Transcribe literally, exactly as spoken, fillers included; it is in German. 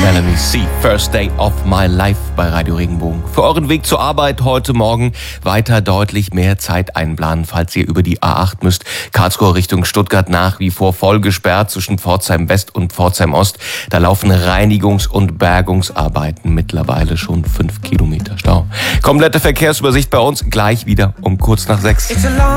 Melanie C. First Day of My Life bei Radio Regenbogen. Für euren Weg zur Arbeit heute Morgen weiter deutlich mehr Zeit einplanen, falls ihr über die A acht müsst. Karlsruhe Richtung Stuttgart nach wie vor voll gesperrt zwischen Pforzheim West und Pforzheim Ost. Da laufen Reinigungs- und Bergungsarbeiten, mittlerweile schon fünf Kilometer Stau. Komplette Verkehrsübersicht bei uns gleich wieder um kurz nach sechs.